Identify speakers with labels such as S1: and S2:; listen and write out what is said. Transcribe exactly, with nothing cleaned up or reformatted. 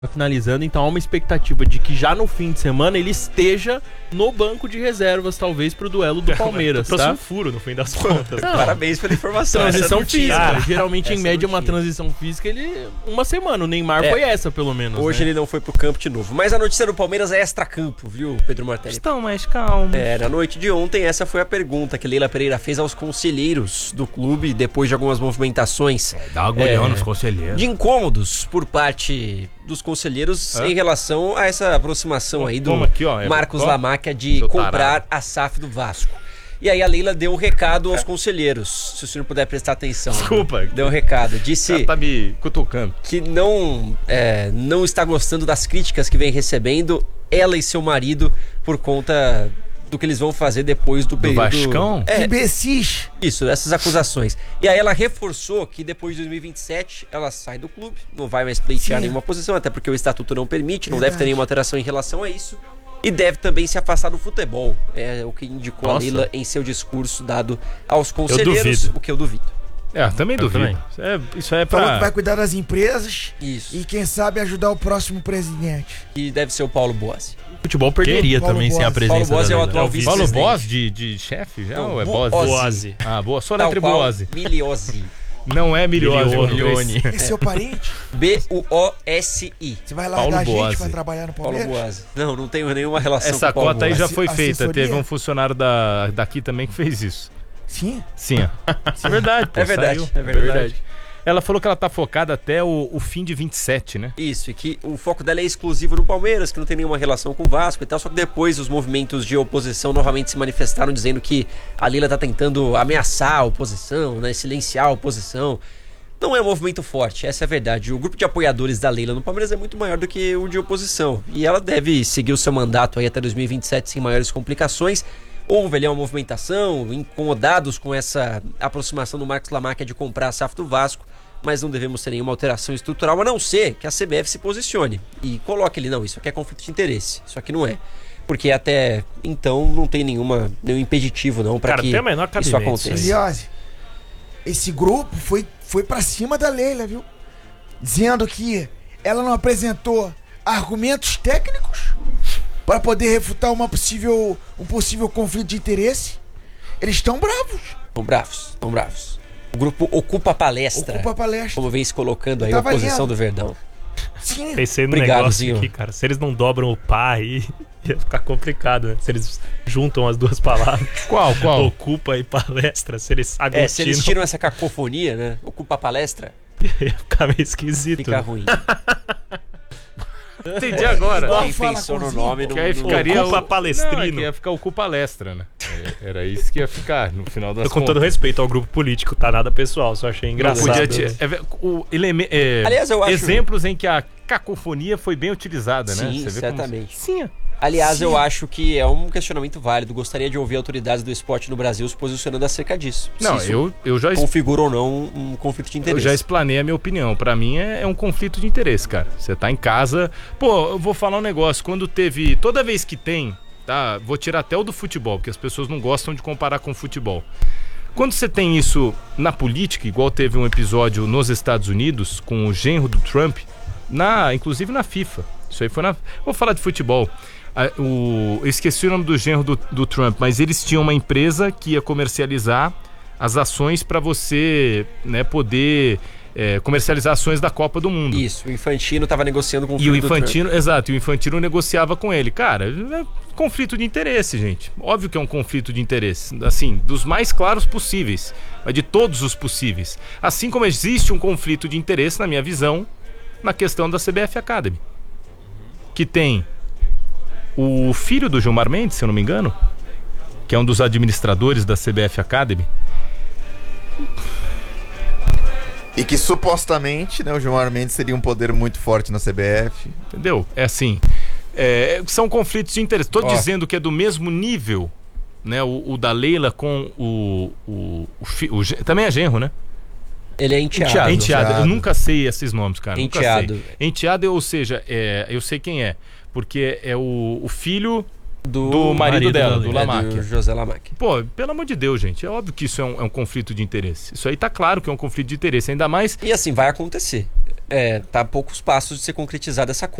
S1: finalizando, então há uma expectativa de que já no fim de semana ele esteja no banco de reservas, talvez, pro duelo do Palmeiras,
S2: tá?
S1: tá?
S2: um furo, no fim das contas.
S3: Não, parabéns pela informação.
S1: Transição física.
S3: Ah,
S1: Geralmente, em média, uma transição física, ele... Uma semana. O Neymar é. foi essa, pelo menos.
S3: Hoje
S1: né?
S3: ele não foi pro campo de novo. Mas a notícia do Palmeiras é extra-campo, viu, Pedro Martelli?
S2: Estão mais calmos.
S3: É, na noite de ontem, essa foi a pergunta que Leila Pereira fez aos conselheiros do clube, depois de algumas movimentações.
S2: É, dá uma agulhão é, nos conselheiros.
S3: De incômodos por parte dos conselheiros é. em relação a essa aproximação aí do
S2: aqui, ó, é
S3: Marcos Lamáquia de comprar tarado. a S A F do Vasco. E aí a Leila deu um recado aos conselheiros, se o senhor puder prestar atenção.
S2: Desculpa.
S3: Deu um recado, disse
S2: tá me cutucando.
S3: que não, é, não está gostando das críticas que vem recebendo ela e seu marido por conta do que eles vão fazer depois do,
S2: do
S3: período...
S2: Vascão?
S3: É,
S4: imbecis!
S3: Isso, essas acusações. E aí ela reforçou que depois de dois mil e vinte e sete ela sai do clube, não vai mais pleitear Sim. nenhuma posição, até porque o estatuto não permite, não Verdade. deve ter nenhuma alteração em relação a isso. E deve também se afastar do futebol. É o que indicou Nossa. a Leila em seu discurso dado aos conselheiros, o que eu duvido.
S2: É, também eu duvido. Também. Isso, é, isso é pra...
S4: Falou que vai cuidar das empresas
S3: isso.
S4: e quem sabe ajudar o próximo presidente.
S3: Que deve ser o Paulo Boazzi.
S1: O futebol perderia Quem? também sem a presença
S3: Paulo Boazzi
S1: da
S3: é o atual vice-presidente.
S2: Paulo Boazzi de, de chefe já?
S3: Não,
S2: ou é
S3: Boazzi?
S2: Ah, boa. Só letra Boazzi.
S3: Miliozzi.
S2: Não é Miliozzi.
S1: Milione.
S4: É seu parente?
S3: B U O S I.
S4: Você vai largar a gente pra trabalhar no Palmeiras?
S3: Paulo Boazzi. Não, não tenho nenhuma relação
S2: Essa
S3: com o Paulo
S2: cota aí já foi
S4: Assessoria?
S2: feita. Teve um funcionário da, daqui também que fez isso.
S4: Sim?
S2: Sim. É verdade. Pô,
S3: é verdade.
S2: Saiu.
S3: É verdade. É verdade.
S2: Ela falou que ela tá focada até o, o fim de vinte e sete, né?
S3: Isso, e que o foco dela é exclusivo no Palmeiras, que não tem nenhuma relação com o Vasco e tal, só que depois os movimentos de oposição novamente se manifestaram dizendo que a Leila tá tentando ameaçar a oposição, né, silenciar a oposição. Não é um movimento forte, essa é a verdade. O grupo de apoiadores da Leila no Palmeiras é muito maior do que o de oposição, e ela deve seguir o seu mandato aí até dois mil e vinte e sete sem maiores complicações. Houve ali uma movimentação, incomodados com essa aproximação do Marcos Lamáquia de comprar a S A F do Vasco, mas não devemos ter nenhuma alteração estrutural, a não ser que a C B F se posicione e coloque ali, não, isso aqui é conflito de interesse, isso aqui não é. Porque até então não tem nenhuma, nenhum impeditivo não para que isso aconteça.
S4: Miliozzi, esse grupo foi, foi para cima da Leila, viu? Dizendo que ela não apresentou argumentos técnicos para poder refutar uma possível, um possível conflito de interesse. Eles estão bravos.
S3: Estão bravos, estão bravos. O grupo ocupa a palestra.
S4: Ocupa a palestra.
S3: Como vem se colocando aí a oposição lendo. do Verdão.
S4: Sim.
S2: Pensei no
S3: Obrigado,
S2: negócio
S3: Zinho.
S2: aqui, cara. Se eles não dobram o pá aí, ia ficar complicado, né? Se eles juntam as duas palavras.
S1: Qual, qual?
S2: Ocupa e palestra. Se eles aglutinam...
S3: É, se eles tiram essa cacofonia, né? Ocupa a palestra.
S2: Ia ficar meio esquisito.
S3: Fica ruim.
S2: Entendi agora.
S3: Quem pensou no nome
S2: que aí ficaria
S3: Ocupa
S2: o Palestrino.
S1: Não, ia ficar Ocupa Palestra, né? Era isso que ia ficar no final das
S2: contas. Com
S1: contas.
S2: todo respeito ao grupo político, tá nada pessoal, só achei engraçado.
S1: Não, podia ter, é, o eleme, é,
S3: Aliás, eu acho...
S1: exemplos em que a cacofonia foi bem utilizada, né?
S3: Sim,
S1: Você vê
S3: certamente.
S1: Como... Sim.
S3: Aliás,
S4: Sim.
S3: eu acho que é um questionamento válido. Gostaria de ouvir autoridades do esporte no Brasil se posicionando acerca disso.
S1: Não,
S3: se
S1: eu, eu já...
S3: configura ou não um, um conflito de interesse.
S1: Eu já explanei a minha opinião. Pra mim é, é um conflito de interesse, cara. Você tá em casa... Pô, eu vou falar um negócio. Quando teve... Toda vez que tem... Tá? Vou tirar até o do futebol, porque as pessoas não gostam de comparar com o futebol. Quando você tem isso na política, igual teve um episódio nos Estados Unidos com o genro do Trump, na, inclusive na FIFA. Isso aí foi na... Vou falar de futebol. Ah, o, eu esqueci o nome do genro do, do Trump, mas eles tinham uma empresa que ia comercializar as ações para você, né, poder é, comercializar ações da Copa do Mundo.
S3: Isso, o Infantino estava negociando com o
S2: E
S3: filho
S2: o
S3: do
S2: Infantino,
S3: Trump.
S2: exato, e o Infantino negociava com ele. Cara, é conflito de interesse, gente. Óbvio que é um conflito de interesse, assim, dos mais claros possíveis, mas de todos os possíveis. Assim como existe um conflito de interesse, na minha visão, na questão da C B F Academy, que tem o filho do Gilmar Mendes, se eu não me engano, que é um dos administradores da C B F Academy.
S5: E que supostamente, né, o Gilmar Mendes seria um poder muito forte na C B F.
S2: Entendeu? É assim, é, são conflitos de interesse. Estou
S3: Ó.
S2: dizendo que é do mesmo nível, né, o, o da Leila com o, o, o, fi, o... Também é genro, né?
S3: Ele é enteado.
S2: Enteado. Enteado.
S5: Enteado.
S2: Eu nunca sei esses nomes, cara.
S3: Enteado.
S2: Nunca sei. Enteado, ou seja, é, eu sei quem é. Porque é o, o filho
S3: do,
S2: do marido,
S1: marido
S2: dela,
S1: da
S2: do
S1: Leila.
S3: é,
S2: Lamáquia.
S3: do José Lamáquia.
S2: Pô, pelo amor de Deus, gente. É óbvio que isso é um, é um conflito de interesse. Isso aí tá claro que é um conflito de interesse. Ainda mais...
S3: E assim, vai acontecer. É, tá a poucos passos de ser concretizada essa